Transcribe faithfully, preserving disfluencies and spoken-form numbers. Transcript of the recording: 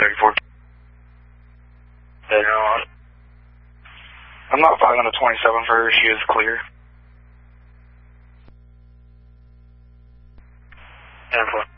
thirty-four. Hey, you're on. I'm not five on the twenty-seven for her. She is clear. ten four.